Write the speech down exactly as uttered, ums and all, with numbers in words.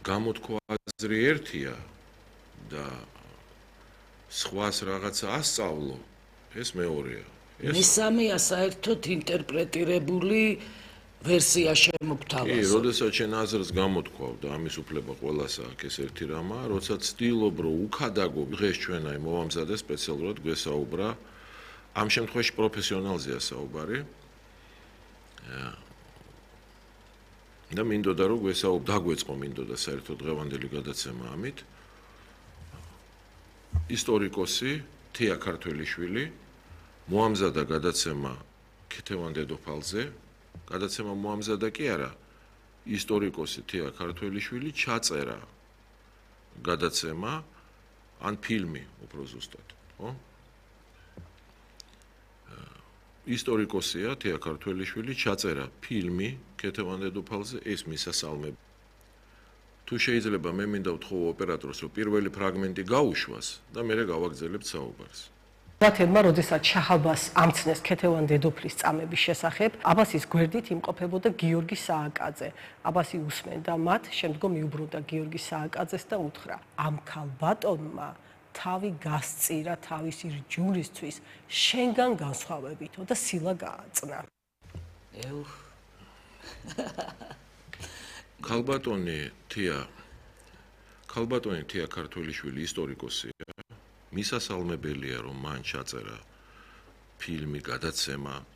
გამოთქვა აზრი ერთია და სხვას რაღაცა ასწავლო, ეს მეორეა. მესამეა საერთოდ ინტერპრეტირებული ვერსია შემოგთავაზო. კი, როდესაც შენ აზრს გამოთქვავ და ამის უფლება ყველას აქვს, ეს ერთი რამაა, როცა ცდილობ, რომ უქადაგო დღეს ჩვენ აი მოვამზადე სპეციალურად გვესაუბრა, ამ შემთხვევაში პროფესიონალზეა საუბარი. და მინდოდა რომ გვესაუბრ, დაგვეწყო მინდოდა საერთოდ დღევანდელი გადაცემა ამით. ისტორიკოსი თია ქართველიშვილი მოამზადა გადაცემა ქეთევან დედოფალზე. გადაცემა მოამზადა კი არა, ისტორიკოსი თია ქართველიშვილი ჩაწერა გადაცემა ან ფილმი უფრო ზუსტად, ხო? ისტორიკოსია თია ქართველიშვილი ჩაწერა ფილმი ქეთევან დედოფალზე, ეს მისასალმები. თუ შეიძლება მე მინდა ვთხოვო ოპერატორს, რომ პირველი ფრაგმენტი გაუშვას და მერე გავაგრძელებთ საუბარს. ბათელმა, როდესაც შაჰაბას ამცნეს ქეთევან დედოფლის წამების შესახებ, აბასის გვერდით იმყოფებოდა გიორგი სააკაძე. აბასი უსმენდა მათ, შემდგომ მიუბრუნდა გიორგი სააკაძეს და უთხრა: ამ ქალბატონმა თავი გასწირა თავისი რჯულისთვის შენგან განსხვავებითო და სილა გააწნა. ეუ. ქალბატონი თია ქალბატონი თია ქართველიშვილი ისტორიკოსია. მისასალმებელია, რომ მან ჩაწერა ფილმი, გადაცემა